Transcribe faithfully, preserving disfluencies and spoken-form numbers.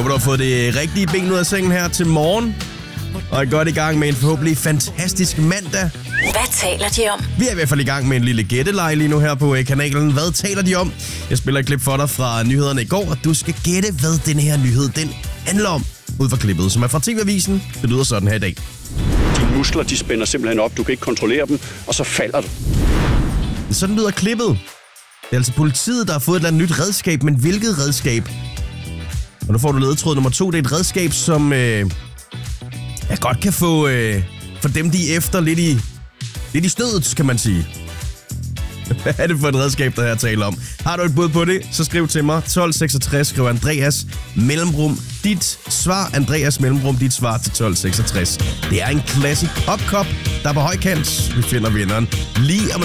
håber, du har fået det rigtige ben ud af sengen her til morgen. Og er godt i gang med en forhåbentlig fantastisk mandag. Hvad taler de om? Vi er i hvert fald i gang med en lille gætteleg lige nu her på kanalen. Hvad taler de om? Jeg spiller et klip for dig fra nyhederne i går, og du skal gætte, hvad den her nyhed den handler om. Ud fra klippet, som er fra T V-avisen. Det lyder sådan her i dag. Dine muskler, de spænder simpelthen op. Du kan ikke kontrollere dem, og så falder du. Sådan lyder klippet. Det er altså politiet, der har fået et eller andet nyt redskab, men hvilket redskab? Og nu får du ledetråd nummer to. Det er et redskab, som øh, jeg godt kan få øh, for dem, de er efter lidt i, lidt i stødet, kan man sige. Hvad er det for et redskab, der her taler om? Har du et bud på det, så skriv til mig. tolv seksogtres, skriv Andreas mellemrum dit svar. Andreas mellemrum dit svar til tolv seksogtres. Det er en classic popkop, der er på højkant. Vi finder vinderen lige om